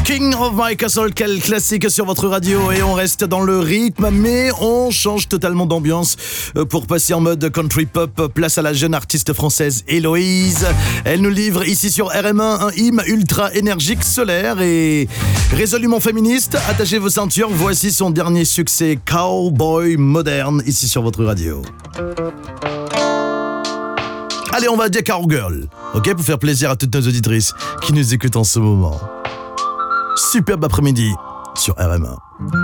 King of My Castle, quel classique sur votre radio. Et on reste dans le rythme, mais on change totalement d'ambiance pour passer en mode country pop. Place à la jeune artiste française Héloïse. Elle nous livre ici sur RM1 un hymne ultra énergique, solaire et résolument féministe. Attachez vos ceintures, voici son dernier succès, Cowboy Moderne, ici sur votre radio. Allez, on va dire Cowgirl, ok, pour faire plaisir à toutes nos auditrices qui nous écoutent en ce moment. Superbe après-midi sur RM1.